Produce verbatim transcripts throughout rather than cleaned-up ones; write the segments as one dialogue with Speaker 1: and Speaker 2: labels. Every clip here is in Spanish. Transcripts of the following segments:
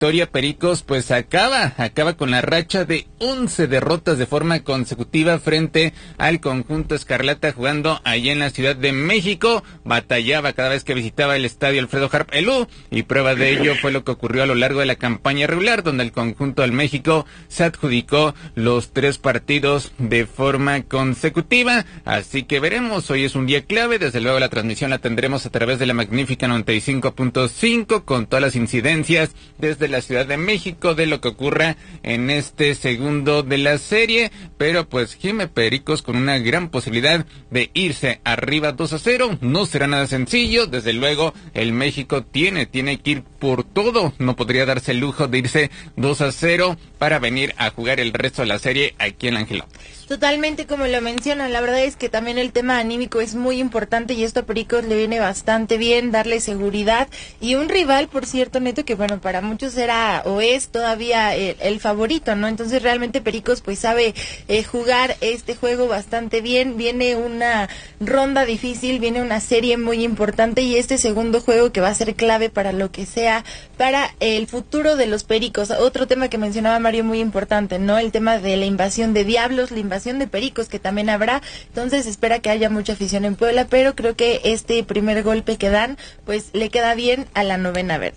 Speaker 1: victoria, Pericos pues acaba, acaba con la racha de once derrotas de forma consecutiva frente al conjunto escarlata, jugando allá en la Ciudad de México. Batallaba cada vez que visitaba el estadio Alfredo Harp Elú, y prueba de ello fue lo que ocurrió a lo largo de la campaña regular, donde el conjunto del México se adjudicó los tres partidos de forma consecutiva. Así que veremos, hoy es un día clave. Desde luego la transmisión la tendremos a través de la magnífica noventa y cinco punto cinco, con todas las incidencias desde la Ciudad de México de lo que ocurra en este segundo de la serie, pero pues Jimé Pericos con una gran posibilidad de irse arriba dos a cero, no será nada sencillo. Desde luego el México tiene, tiene que ir por todo, no podría darse el lujo de irse dos a cero para venir a jugar el resto de la serie aquí en Angelópolis.
Speaker 2: Totalmente, como lo mencionan, la verdad es que también el tema anímico es muy importante, y esto a Pericos le viene bastante bien, darle seguridad, y un rival, por cierto, Neto, que bueno, para muchos era o es todavía el, el favorito, ¿no? Entonces realmente Pericos pues sabe eh, jugar este juego bastante bien. Viene una ronda difícil, viene una serie muy importante, y este segundo juego que va a ser clave para lo que sea, para el futuro de los Pericos. Otro tema que mencionaba Mario muy importante, ¿no? El tema de la invasión de Diablos, la invasión de Pericos, que también habrá. Entonces espera que haya mucha afición en Puebla, pero creo que este primer golpe que dan pues le queda bien a la novena verde.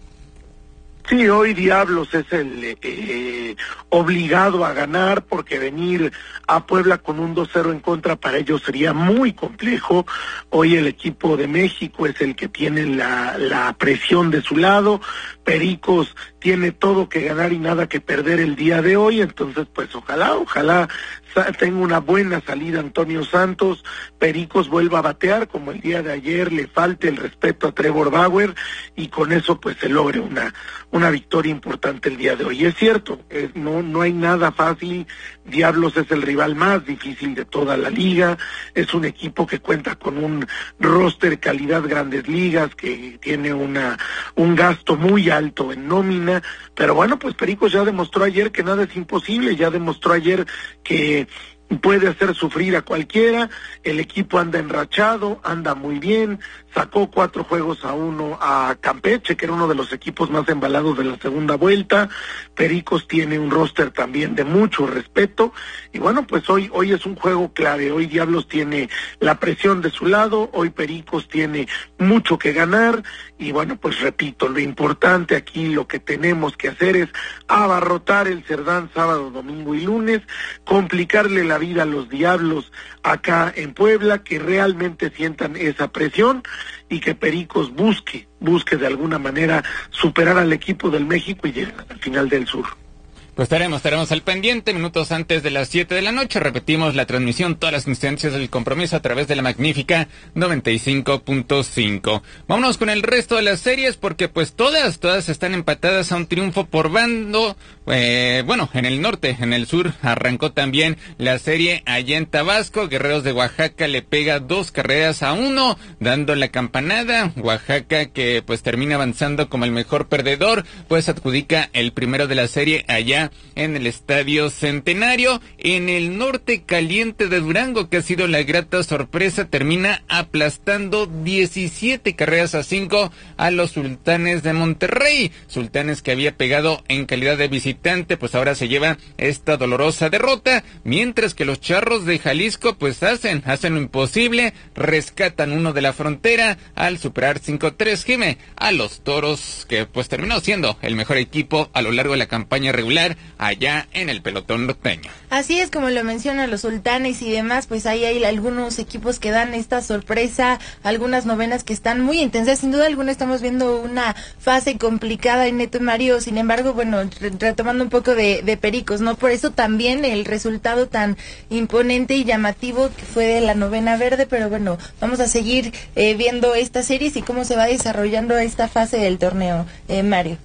Speaker 3: Sí, hoy Diablos es el eh, obligado a ganar, porque venir a Puebla con un dos cero en contra para ellos sería muy complejo. Hoy el equipo de México es el que tiene la, la presión de su lado. Pericos tiene todo que ganar y nada que perder el día de hoy, entonces pues ojalá, ojalá tenga una buena salida Antonio Santos, Pericos vuelva a batear como el día de ayer, le falte el respeto a Trevor Bauer, y con eso pues se logre una una victoria importante el día de hoy. Es cierto, es, no no hay nada fácil. Diablos es el rival más difícil de toda la liga, es un equipo que cuenta con un roster calidad Grandes Ligas, que tiene una un gasto muy alto en nómina, pero bueno, pues Pericos ya demostró ayer que nada es imposible, ya demostró ayer que puede hacer sufrir a cualquiera. El equipo anda enrachado, anda muy bien, sacó cuatro juegos a uno a Campeche, que era uno de los equipos más embalados de la segunda vuelta. Pericos tiene un roster también de mucho respeto, y bueno, pues hoy hoy es un juego clave. Hoy Diablos tiene la presión de su lado, hoy Pericos tiene mucho que ganar, y bueno, pues repito, lo importante aquí, lo que tenemos que hacer es abarrotar el Cerdán sábado, domingo y lunes, complicarle la vida a los Diablos acá en Puebla, que realmente sientan esa presión, y que Pericos busque, busque de alguna manera superar al equipo del México y llegar al final del sur.
Speaker 1: Pues estaremos, estaremos al pendiente. Minutos antes de las siete de la noche repetimos la transmisión, todas las instancias del compromiso a través de la magnífica noventa y cinco punto cinco. Vámonos con el resto de las series, porque pues todas, todas están empatadas a un triunfo por bando. Eh, bueno, en el norte, en el sur arrancó también la serie allá en Tabasco. Guerreros de Oaxaca le pega dos carreras a uno, dando la campanada. Oaxaca, que pues termina avanzando como el mejor perdedor, pues adjudica el primero de la serie allá en el Estadio Centenario. En el norte, Caliente de Durango, que ha sido la grata sorpresa, termina aplastando diecisiete carreras a cinco a los Sultanes de Monterrey. Sultanes que había pegado en calidad de visitante, pues ahora se lleva esta dolorosa derrota, mientras que los Charros de Jalisco pues hacen, hacen lo imposible, rescatan uno de la Frontera al superar cinco tres, Jime, a los Toros, que pues terminó siendo el mejor equipo a lo largo de la campaña regular allá en el pelotón norteño.
Speaker 2: Así es, como lo mencionan los Sultanes y demás, pues ahí hay algunos equipos que dan esta sorpresa, algunas novenas que están muy intensas. Sin duda alguna estamos viendo una fase complicada en Neto y Mario. Sin embargo, bueno, re retomando un poco de, de Pericos, ¿no? Por eso también el resultado tan imponente y llamativo que fue de la novena verde, pero bueno, vamos a seguir eh, viendo estas series y cómo se va desarrollando esta fase del torneo, eh, Mario.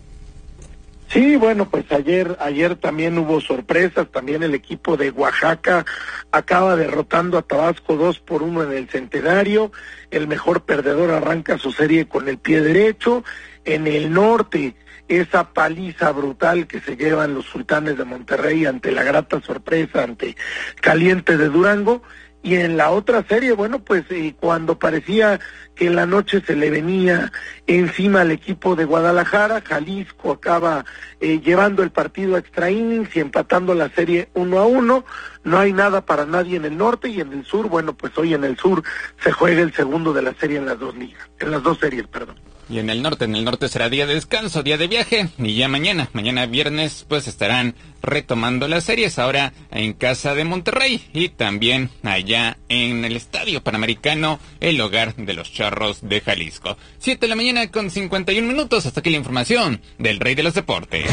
Speaker 3: Sí, bueno, pues ayer ayer también hubo sorpresas. También el equipo de Oaxaca acaba derrotando a Tabasco dos por uno en el Centenario. El mejor perdedor arranca su serie con el pie derecho. En el norte, esa paliza brutal que se llevan los Sultanes de Monterrey ante la grata sorpresa, ante Caliente de Durango. Y en la otra serie, bueno, pues eh, cuando parecía que la noche se le venía encima al equipo de Guadalajara, Jalisco acaba eh, llevando el partido a extra innings y empatando la serie uno a uno. No hay nada para nadie en el norte, y en el sur, bueno, pues hoy en el sur se juega el segundo de la serie en las dos ligas, en las dos series, perdón.
Speaker 1: Y en el norte, en el norte será día de descanso, día de viaje, y ya mañana, mañana viernes, pues estarán retomando las series, ahora en casa de Monterrey, y también allá en el Estadio Panamericano, el hogar de los Charros de Jalisco. Siete de la mañana con cincuenta y un minutos, hasta aquí la información del Rey de los Deportes.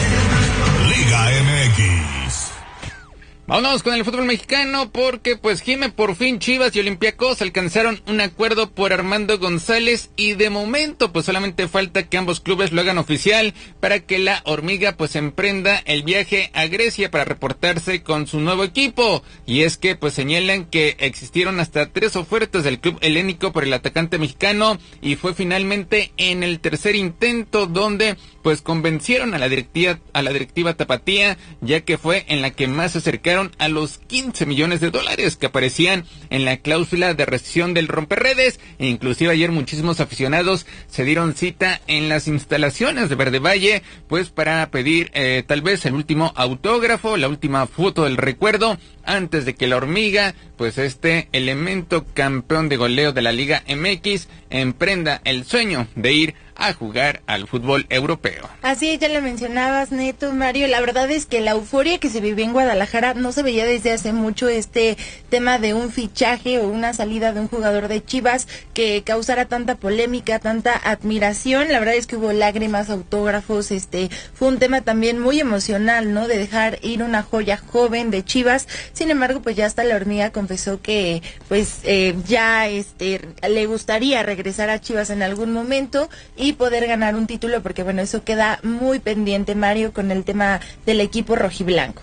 Speaker 4: Liga M X.
Speaker 1: Vámonos con el fútbol mexicano porque pues Jime, por fin Chivas y Olympiacos alcanzaron un acuerdo por Armando González y de momento pues solamente falta que ambos clubes lo hagan oficial para que la Hormiga pues emprenda el viaje a Grecia para reportarse con su nuevo equipo. Y es que pues señalan que existieron hasta tres ofertas del club helénico por el atacante mexicano y fue finalmente en el tercer intento donde pues convencieron a la directiva, a la directiva tapatía, ya que fue en la que más se acercaron a los quince millones de dólares que aparecían en la cláusula de rescisión del romperredes. E inclusive ayer muchísimos aficionados se dieron cita en las instalaciones de Verde Valle pues para pedir eh, tal vez el último autógrafo, la última foto del recuerdo antes de que la Hormiga, pues este elemento campeón de goleo de la Liga M X, emprenda el sueño de ir a jugar al fútbol europeo.
Speaker 2: Así es, ya lo mencionabas, Neto, Mario, la verdad es que la euforia que se vivía en Guadalajara no se veía desde hace mucho, este tema de un fichaje o una salida de un jugador de Chivas que causara tanta polémica, tanta admiración. La verdad es que hubo lágrimas, autógrafos, este fue un tema también muy emocional, ¿no?, de dejar ir una joya joven de Chivas. Sin embargo, pues ya hasta la Hormiga confesó que pues eh, ya este le gustaría regresar a Chivas en algún momento y poder ganar un título, porque bueno, eso queda muy pendiente, Mario, con el tema del equipo rojiblanco.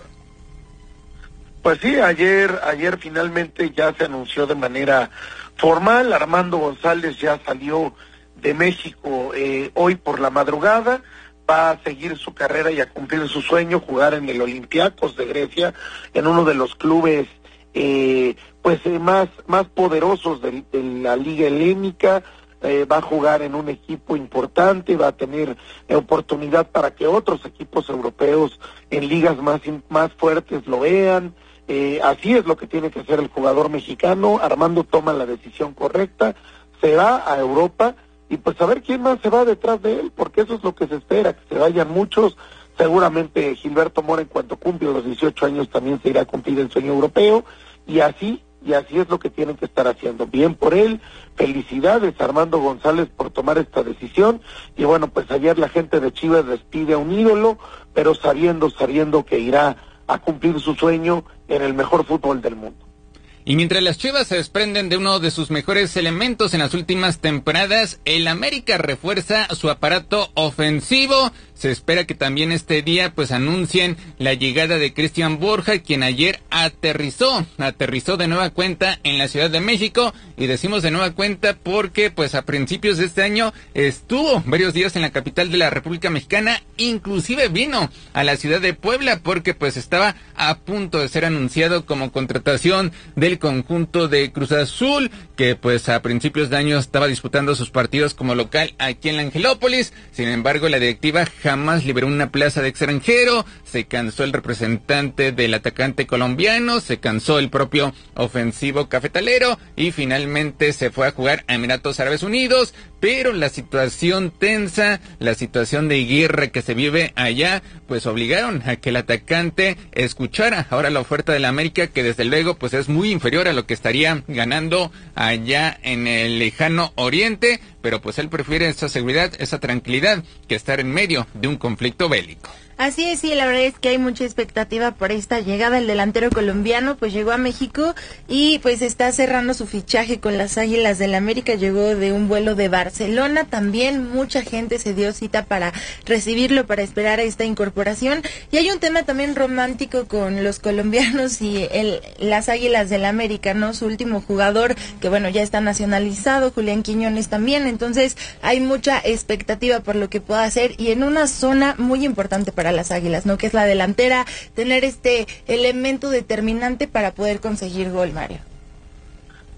Speaker 3: Pues sí, ayer ayer finalmente ya se anunció de manera formal. Armando González ya salió de México eh, hoy por la madrugada, va a seguir su carrera y a cumplir su sueño, jugar en el Olympiacos de Grecia, en uno de los clubes eh, pues eh, más más poderosos de, de la Liga Helénica. Eh, va a jugar en un equipo importante, va a tener eh, oportunidad para que otros equipos europeos en ligas más más fuertes lo vean. Eh, así es lo que tiene que hacer el jugador mexicano. Armando toma la decisión correcta, se va a Europa y pues a ver quién más se va detrás de él, porque eso es lo que se espera, que se vayan muchos. Seguramente Gilberto Mora, en cuanto cumple los dieciocho años, también se irá a cumplir el sueño europeo, y así Y así es lo que tienen que estar haciendo. Bien por él, felicidades a Armando González por tomar esta decisión. Y bueno, pues ayer la gente de Chivas despide a un ídolo, pero sabiendo, sabiendo que irá a cumplir su sueño en el mejor fútbol del mundo.
Speaker 1: Y mientras las Chivas se desprenden de uno de sus mejores elementos en las últimas temporadas, el América refuerza su aparato ofensivo. Se espera que también este día pues anuncien la llegada de Cristian Borja, quien ayer aterrizó, aterrizó de nueva cuenta en la Ciudad de México, y decimos de nueva cuenta porque pues a principios de este año estuvo varios días en la capital de la República Mexicana, inclusive vino a la ciudad de Puebla porque pues estaba a punto de ser anunciado como contratación del conjunto de Cruz Azul, que pues a principios de año estaba disputando sus partidos como local aquí en la Angelópolis. Sin embargo, la directiva jamás liberó una plaza de extranjero, se cansó el representante del atacante colombiano, se cansó el propio ofensivo cafetalero y finalmente se fue a jugar a Emiratos Árabes Unidos. Pero la situación tensa, la situación de guerra que se vive allá, pues obligaron a que el atacante escuchara ahora la oferta de la América, que desde luego pues es muy inferior a lo que estaría ganando allá en el lejano oriente, pero pues él prefiere esa seguridad, esa tranquilidad, que estar en medio de un conflicto bélico.
Speaker 2: Así es, sí, la verdad es que hay mucha expectativa por esta llegada. El delantero colombiano pues llegó a México y pues está cerrando su fichaje con las Águilas del América. Llegó de un vuelo de Barcelona, también mucha gente se dio cita para recibirlo, para esperar a esta incorporación. Y hay un tema también romántico con los colombianos y el, las Águilas del América, ¿no? Su último jugador, que bueno, ya está nacionalizado, Julián Quiñones también. Entonces hay mucha expectativa por lo que pueda hacer y en una zona muy importante para a las Águilas, ¿no? Que es la delantera, tener este elemento determinante para poder conseguir gol, Mario.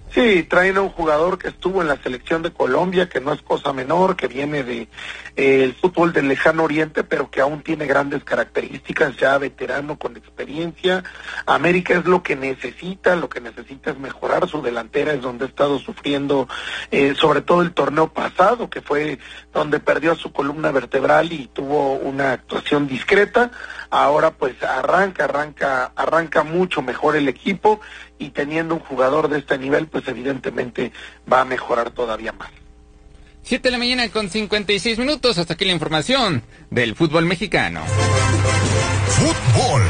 Speaker 3: Sí, traen a un jugador que estuvo en la selección de Colombia, que no es cosa menor, que viene de eh, el fútbol del lejano oriente, pero que aún tiene grandes características, ya veterano con experiencia. América es lo que necesita, lo que necesita es mejorar su delantera, es donde ha estado sufriendo, eh, sobre todo el torneo pasado, que fue donde perdió su columna vertebral y tuvo una actuación discreta. Ahora pues arranca, arranca, arranca mucho mejor el equipo, y teniendo un jugador de este nivel, pues evidentemente va a mejorar todavía más.
Speaker 1: Siete de la mañana con cincuenta y seis minutos, hasta aquí la información del fútbol mexicano.
Speaker 4: Fútbol.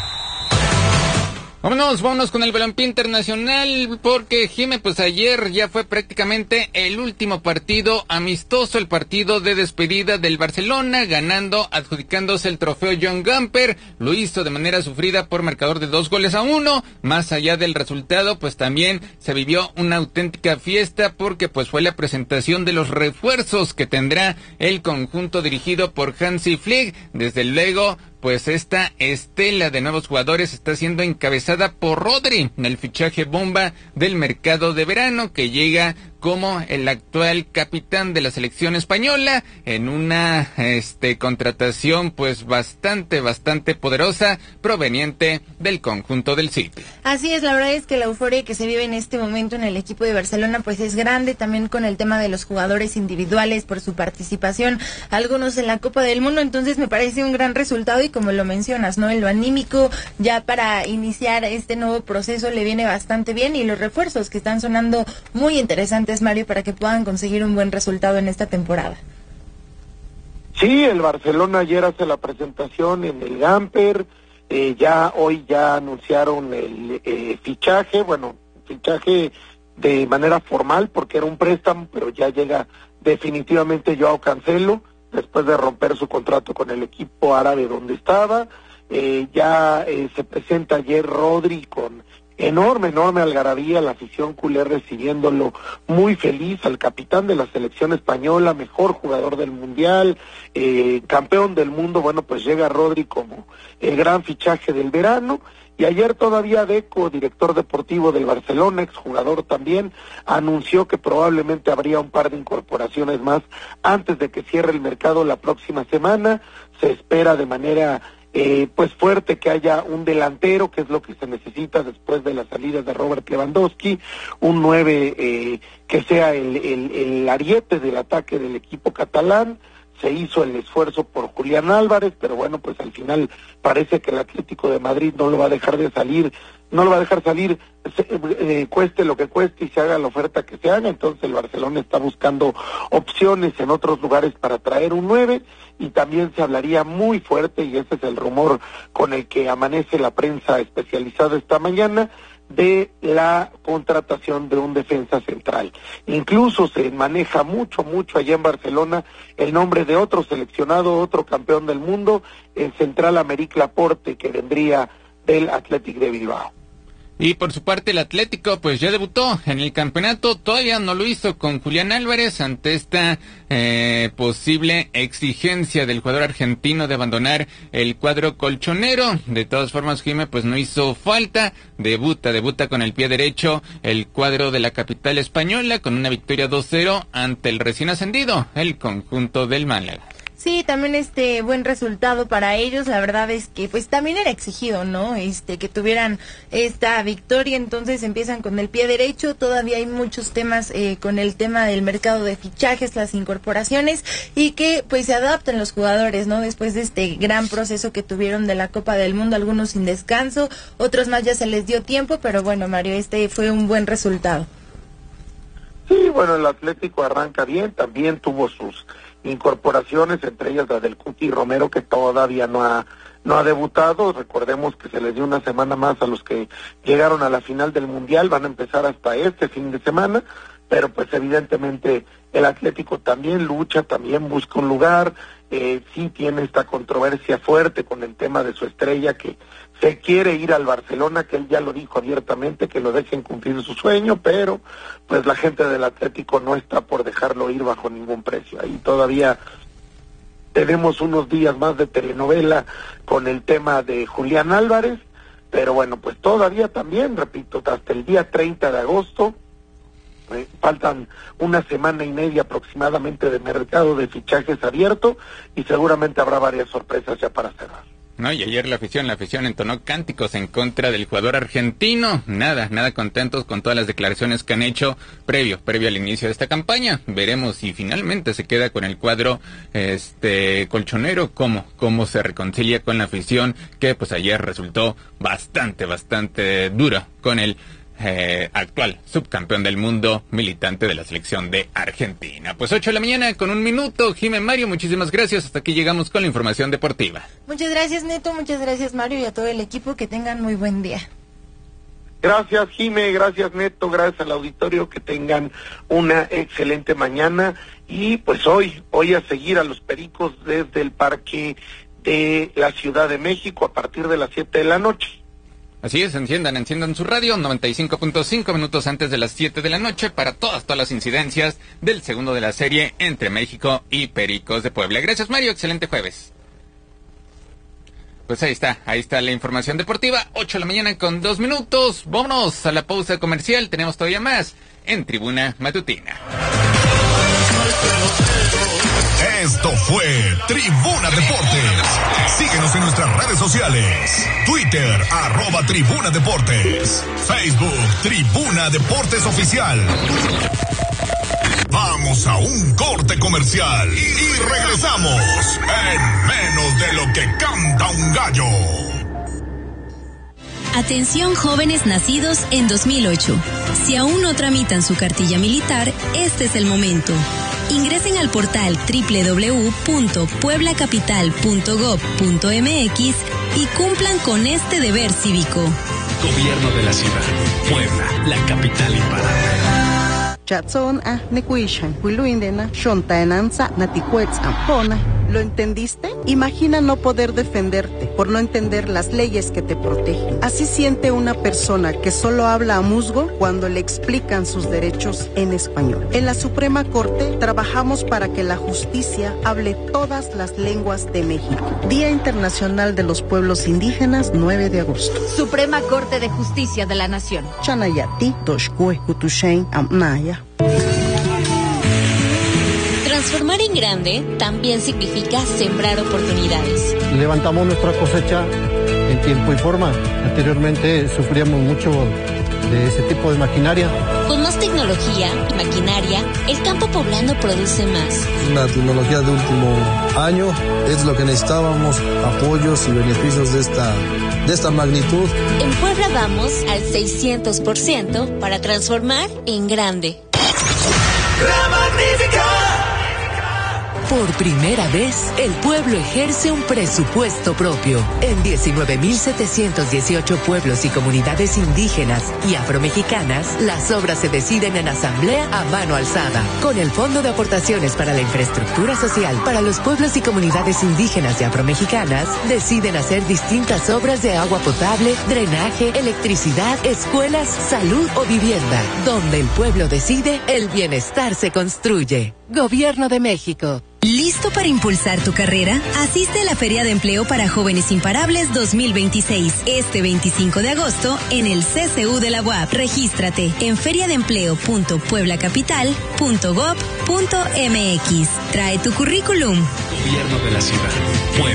Speaker 1: Vámonos, vámonos con el balompié internacional, porque Jimé, pues ayer ya fue prácticamente el último partido amistoso, el partido de despedida del Barcelona, ganando, adjudicándose el trofeo John Gamper. Lo hizo de manera sufrida por marcador de dos goles a uno. Más allá del resultado, pues también se vivió una auténtica fiesta, porque pues fue la presentación de los refuerzos que tendrá el conjunto dirigido por Hansi Flick. Desde luego, pues esta estela de nuevos jugadores está siendo encabezada por Rodri, el fichaje bomba del mercado de verano, que llega como el actual capitán de la selección española en una este contratación pues bastante, bastante poderosa, proveniente del conjunto del City.
Speaker 2: Así es, la verdad es que la euforia que se vive en este momento en el equipo de Barcelona pues es grande, también con el tema de los jugadores individuales por su participación, algunos en la Copa del Mundo. Entonces me parece un gran resultado, y como lo mencionas, ¿no? En lo anímico, ya para iniciar este nuevo proceso le viene bastante bien, y los refuerzos que están sonando muy interesantes, Mario, para que puedan conseguir un buen resultado en esta temporada.
Speaker 3: Sí, el Barcelona ayer hace la presentación en el Gamper, eh, ya hoy ya anunciaron el eh, fichaje, bueno, fichaje de manera formal porque era un préstamo, pero ya llega definitivamente Joao Cancelo, después de romper su contrato con el equipo árabe donde estaba. Eh, ya eh, se presenta ayer Rodri con enorme, enorme algarabía, la afición culé recibiéndolo muy feliz, al capitán de la selección española, mejor jugador del mundial, eh, campeón del mundo. Bueno, pues llega Rodri como el gran fichaje del verano. Y ayer todavía Deco, director deportivo del Barcelona, exjugador también, anunció que probablemente habría un par de incorporaciones más antes de que cierre el mercado la próxima semana. Se espera de manera Eh, pues fuerte que haya un delantero, que es lo que se necesita después de las salidas de Robert Lewandowski, un nueve eh, que sea el, el, el ariete del ataque del equipo catalán. Se hizo el esfuerzo por Julián Álvarez, pero bueno, pues al final parece que el Atlético de Madrid no lo va a dejar de salir, no lo va a dejar salir, se, eh, cueste lo que cueste y se haga la oferta que se haga. Entonces el Barcelona está buscando opciones en otros lugares para traer un nueve, y también se hablaría muy fuerte, y ese es el rumor con el que amanece la prensa especializada esta mañana, de la contratación de un defensa central. Incluso se maneja mucho, mucho allá en Barcelona el nombre de otro seleccionado, otro campeón del mundo, el central Aymeric Laporte, que vendría del Athletic de Bilbao.
Speaker 1: Y por su parte el Atlético pues ya debutó en el campeonato, todavía no lo hizo con Julián Álvarez ante esta eh, posible exigencia del jugador argentino de abandonar el cuadro colchonero. De todas formas, Jimé, pues no hizo falta, debuta, debuta con el pie derecho el cuadro de la capital española con una victoria dos cero ante el recién ascendido, el conjunto del Málaga.
Speaker 2: Sí, también este buen resultado para ellos. La verdad es que pues también era exigido, ¿no? Este que tuvieran esta victoria. Entonces empiezan con el pie derecho. Todavía hay muchos temas eh, con el tema del mercado de fichajes, las incorporaciones, y que pues se adapten los jugadores, ¿no? Después de este gran proceso que tuvieron de la Copa del Mundo, algunos sin descanso, otros más ya se les dio tiempo, pero bueno, Mario, este fue un buen resultado.
Speaker 3: Sí, bueno, el Atlético arranca bien, también tuvo sus incorporaciones, entre ellas la del Cuti Romero, que todavía no ha no ha debutado. Recordemos que se les dio una semana más a los que llegaron a la final del Mundial, van a empezar hasta este fin de semana, pero pues evidentemente el Atlético también lucha, también busca un lugar, eh, sí tiene esta controversia fuerte con el tema de su estrella, que se quiere ir al Barcelona, que él ya lo dijo abiertamente, que lo dejen cumplir su sueño, pero pues la gente del Atlético no está por dejarlo ir bajo ningún precio. Ahí todavía tenemos unos días más de telenovela con el tema de Julián Álvarez, pero bueno, pues todavía también, repito, hasta el día treinta de agosto Eh, faltan una semana y media aproximadamente de mercado de fichajes abierto y seguramente habrá varias sorpresas ya para cerrar.
Speaker 1: No, y ayer la afición, la afición entonó cánticos en contra del jugador argentino. Nada, nada contentos con todas las declaraciones que han hecho previo, previo al inicio de esta campaña. Veremos si finalmente se queda con el cuadro este colchonero, cómo, cómo se reconcilia con la afición, que pues ayer resultó bastante, bastante duro con el Eh, actual subcampeón del mundo, militante de la selección de Argentina. Pues ocho de la mañana con un minuto. Jimé, Mario, muchísimas gracias. Hasta aquí llegamos con la información deportiva.
Speaker 2: Muchas gracias, Neto. Muchas gracias, Mario, y a todo el equipo. Que tengan muy buen día.
Speaker 3: Gracias, Jimé. Gracias, Neto. Gracias al auditorio. Que tengan una excelente mañana. Y pues hoy, hoy a seguir a los Pericos desde el Parque de la Ciudad de México a partir de las siete de la noche.
Speaker 1: Así es, enciendan, enciendan su radio, noventa y cinco punto cinco minutos antes de las siete de la noche para todas, todas las incidencias del segundo de la serie entre México y Pericos de Puebla. Gracias, Mario, excelente jueves. Pues ahí está, ahí está la información deportiva, ocho de la mañana con dos minutos. Vámonos a la pausa comercial, tenemos todavía más en Tribuna Matutina.
Speaker 4: Esto fue Tribuna Deportes. Síguenos en nuestras redes sociales. Twitter, arroba Tribuna Deportes. Facebook, Tribuna Deportes Oficial. Vamos a un corte comercial y, y regresamos en menos de lo que canta un gallo.
Speaker 5: Atención jóvenes nacidos en dos mil ocho. Si aún no tramitan su cartilla militar, este es el momento. Ingresen al portal doble u doble u doble u punto puebla capital punto gob punto m x y cumplan con este deber cívico.
Speaker 6: Gobierno de la Ciudad. Puebla, la capital imparable.
Speaker 7: Chatson a Nekuishan, Huiluindena, Shontaenanza, Naticuetz Ampona. ¿Lo entendiste? Imagina no poder defenderte por no entender las leyes que te protegen. Así siente una persona que solo habla a musgo cuando le explican sus derechos en español. En la Suprema Corte trabajamos para que la justicia hable todas las lenguas de México. Día Internacional de los Pueblos Indígenas, nueve de agosto.
Speaker 8: Suprema Corte de Justicia de la Nación.
Speaker 7: Chanayati, Toshkue, Kutushen, Amnaya.
Speaker 5: Transformar en grande también significa sembrar oportunidades.
Speaker 9: Levantamos nuestra cosecha en tiempo y forma. Anteriormente sufríamos mucho de ese tipo de maquinaria.
Speaker 5: Con más tecnología y maquinaria, el campo poblano produce más.
Speaker 10: Una tecnología de último año es lo que necesitábamos, apoyos y beneficios de esta, de esta magnitud.
Speaker 5: En Puebla vamos al seiscientos por ciento para transformar en grande.
Speaker 11: La Magnífica.
Speaker 12: Por primera vez, el pueblo ejerce un presupuesto propio. En diecinueve mil setecientos dieciocho pueblos y comunidades indígenas y afromexicanas, las obras se deciden en asamblea a mano alzada. Con el Fondo de Aportaciones para la Infraestructura Social para los pueblos y comunidades indígenas y afromexicanas, deciden hacer distintas obras de agua potable, drenaje, electricidad, escuelas, salud o vivienda. Donde el pueblo decide, el bienestar se construye. Gobierno de México.
Speaker 5: ¿Listo para impulsar tu carrera? Asiste a la Feria de Empleo para Jóvenes Imparables dos mil veintiséis, este veinticinco de agosto, en el C C U de la U A P. Regístrate en feriadeempleo punto puebla capital punto gob punto m x. Trae tu currículum.
Speaker 6: Gobierno de la Ciudad. Puebla.